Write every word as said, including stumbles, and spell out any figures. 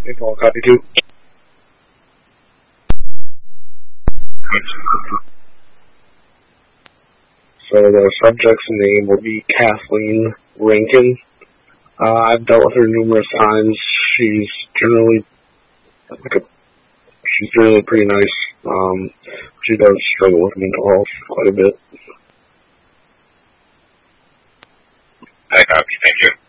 If all copy two. So the subject's name will be Kathleen Rankin. Uh, I've dealt with her numerous times. She's generally like a, she's generally pretty nice. Um, she does struggle with mental health quite a bit. I copy. Thank you.